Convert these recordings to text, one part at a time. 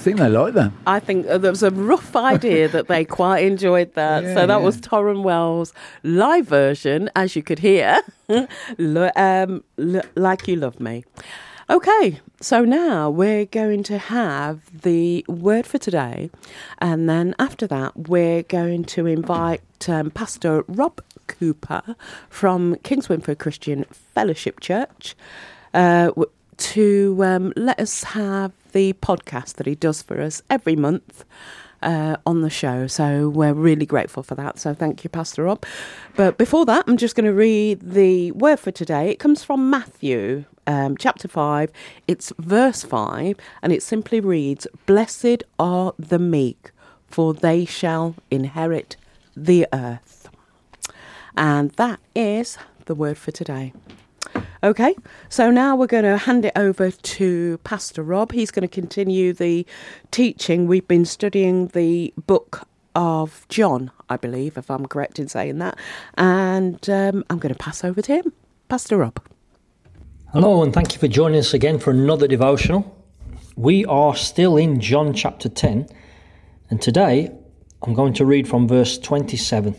think they like that. I think there was a rough idea that they quite enjoyed that. Yeah, so that was Torrin Wells' live version, as you could hear, Like You Love Me. Okay, so now we're going to have the word for today. And then after that, we're going to invite Pastor Rob Cooper from Kings Winford Christian Fellowship Church to let us have the podcast that he does for us every month on the show. So we're really grateful for that. So thank you, Pastor Rob. But before that, I'm just going to read the word for today. It comes from Matthew chapter 5. It's verse 5, and it simply reads, "Blessed are the meek, for they shall inherit the earth." And that is the word for today. Okay, so now we're going to hand it over to Pastor Rob. He's going to continue the teaching. We've been studying the book of John, I believe, if I'm correct in saying that. And I'm going to pass over to him. Pastor Rob. Hello, and thank you for joining us again for another devotional. We are still in John chapter 10, and today I'm going to read from verse 27.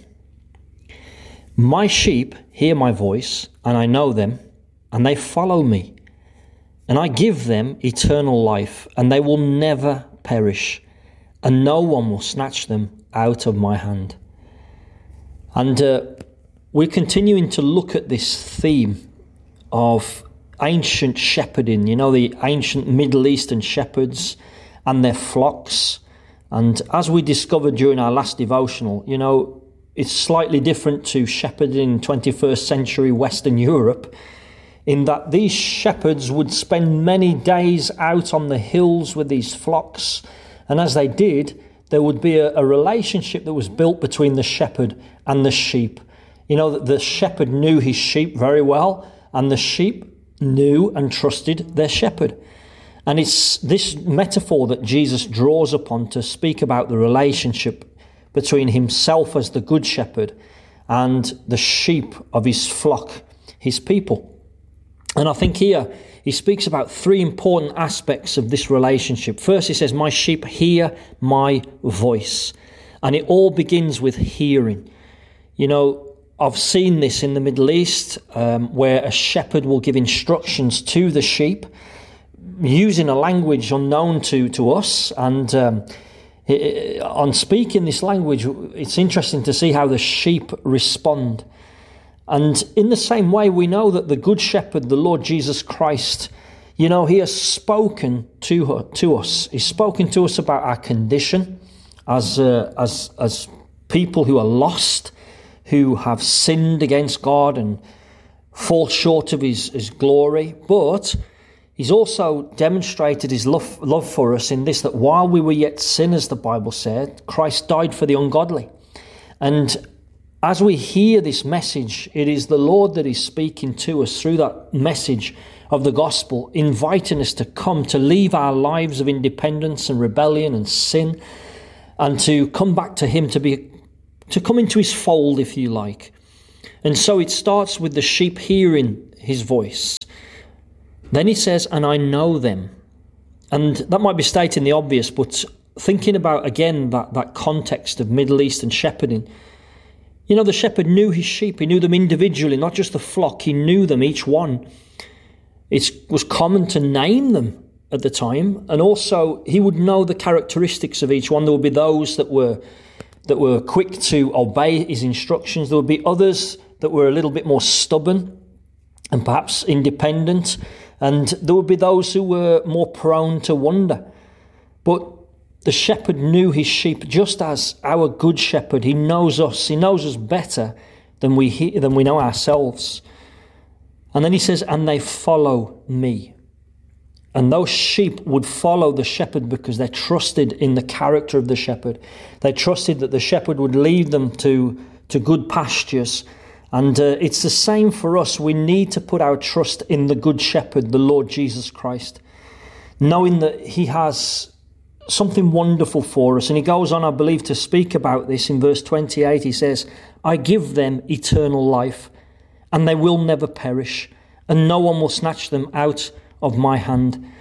"My sheep hear my voice, and I know them, and they follow me. And I give them eternal life, and they will never perish, and no one will snatch them out of my hand." And we're continuing to look at this theme of ancient shepherding, the ancient Middle Eastern shepherds and their flocks. And as we discovered during our last devotional, it's slightly different to shepherding in 21st century Western Europe, in that these shepherds would spend many days out on the hills with these flocks. And as they did, there would be a relationship that was built between the shepherd and the sheep. The shepherd knew his sheep very well, and the sheep knew and trusted their shepherd. And it's this metaphor that Jesus draws upon to speak about the relationship between himself as the good shepherd and the sheep of his flock, his people. And I think here he speaks about three important aspects of this relationship. First, he says, "My sheep hear my voice." And it all begins with hearing. I've seen this in the Middle East, where a shepherd will give instructions to the sheep using a language unknown to us. And on speaking this language, it's interesting to see how the sheep respond. And in the same way, we know that the Good Shepherd, the Lord Jesus Christ, he has spoken to us. He's spoken to us about our condition as people who are lost, who have sinned against God and fall short of his glory. But he's also demonstrated his love for us in this, that while we were yet sinners, the Bible said, Christ died for the ungodly. And as we hear this message, it is the Lord that is speaking to us through that message of the gospel, inviting us to come, to leave our lives of independence and rebellion and sin, and to come back to him, to come into his fold, if you like. And so it starts with the sheep hearing his voice. Then he says, "And I know them." And that might be stating the obvious, but thinking about, again, that context of Middle Eastern shepherding, the shepherd knew his sheep. He knew them individually, not just the flock. He knew them, each one. It was common to name them at the time. And also, he would know the characteristics of each one. There would be those that were quick to obey his instructions. There would be others that were a little bit more stubborn and perhaps independent. And there would be those who were more prone to wander. But the shepherd knew his sheep just as our good shepherd. He knows us. He knows us better than we know ourselves. And then he says, "And they follow me." And those sheep would follow the shepherd because they trusted in the character of the shepherd. They trusted that the shepherd would lead them to good pastures. And it's the same for us. We need to put our trust in the good shepherd, the Lord Jesus Christ, knowing that he has something wonderful for us. And he goes on, I believe, to speak about this in verse 28. He says, "I give them eternal life, and they will never perish, and no one will snatch them out of my hand."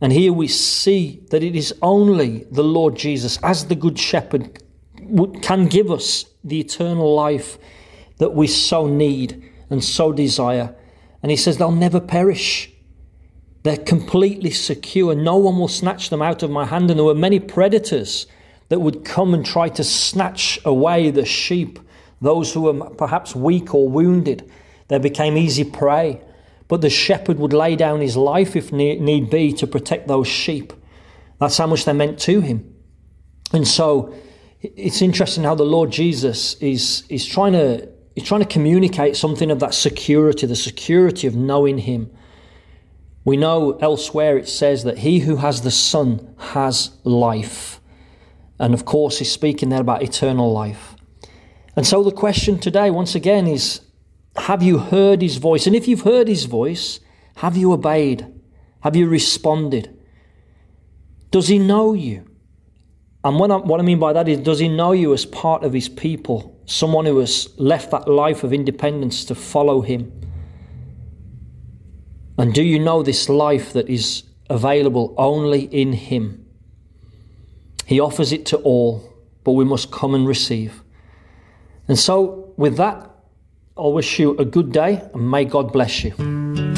And here we see that it is only the Lord Jesus, as the Good Shepherd, can give us the eternal life that we so need and so desire. And he says they'll never perish. They're completely secure. No one will snatch them out of my hand. And there were many predators that would come and try to snatch away the sheep, those who were perhaps weak or wounded. They became easy prey. But the shepherd would lay down his life if need be to protect those sheep. That's how much they meant to him. And so it's interesting how the Lord Jesus is trying to communicate something of that security, the security of knowing him. We know elsewhere it says that he who has the Son has life. And of course he's speaking there about eternal life. And so the question today once again is, have you heard his voice? And if you've heard his voice, have you obeyed? Have you responded? Does he know you? And what I mean by that is, does he know you as part of his people? Someone who has left that life of independence to follow him? And do you know this life that is available only in him? He offers it to all, but we must come and receive. And so with that, I'll wish you a good day and may God bless you.